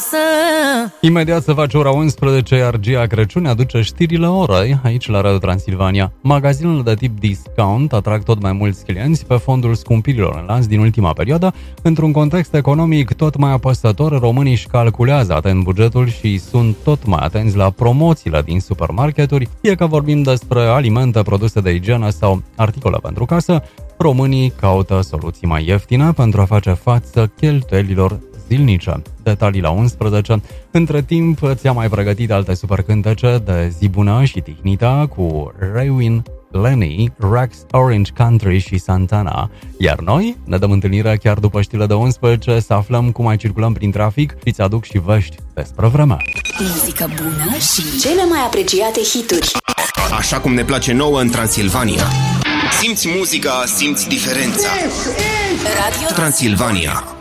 acasă. Imediat se face ora 11, iar Gia Crăciun aduce știrile orei aici la Radio Transilvania. Magazinele de tip discount atrag tot mai mulți clienți pe fondul scumpirilor în lanț din ultima perioadă. Într-un context economic tot mai apăsător, românii își calculează atent bugetul și sunt tot mai atenți la promoțiile din supermarketuri, fie că vorbim despre alimente, produse de igienă sau articole pentru casă. Românii caută soluții mai ieftine pentru a face față cheltuielilor zilnice. Detalii la 11. Între timp, ți-am mai pregătit alte supercântece de zi bună și tihnita cu Raywin, Lenny, Rax, Orange Country și Santana. Iar noi ne dăm întâlnirea chiar după știrile de 11 să aflăm cum mai circulăm prin trafic și îți aduc și vești despre vreme. Muzică bună și cele mai apreciate hituri. Așa cum ne place nouă în Transilvania. Simți muzica, simți diferența. Radio Transilvania.